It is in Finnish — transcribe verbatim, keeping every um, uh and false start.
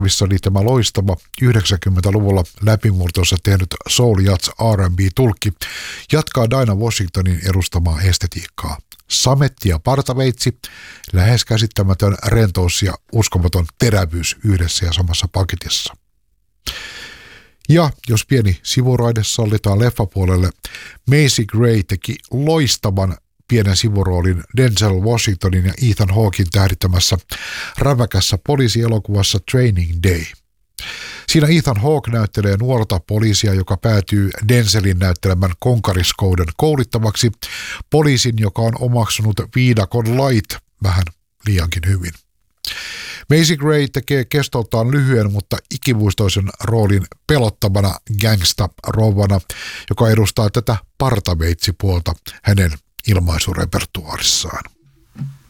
missä oli tämä loistava yhdeksänkymmentäluvulla läpimurtonsa tehnyt soul jazz R and B-tulkki, jatkaa Dinah Washingtonin edustamaa estetiikkaa. Sametti ja partaveitsi, lähes käsittämätön rentous ja uskomaton terävyys yhdessä ja samassa paketissa. Ja jos pieni sivuraide sallitaan leffapuolelle, Macy Gray teki loistavan pienen sivuroolin Denzel Washingtonin ja Ethan Hawken tähdittämässä räväkässä poliisielokuvassa Training Day. Siinä Ethan Hawke näyttelee nuorta poliisia, joka päätyy Denzelin näyttelemän konkariskouden kouluttavaksi, poliisin, joka on omaksunut viidakon lait vähän liiankin hyvin. Macy Gray tekee kestoltaan lyhyen, mutta ikimuistoisen roolin pelottavana gangsta-rouvana, joka edustaa tätä partaveitsipuolta hänen ilmaisurepertuaarissaan.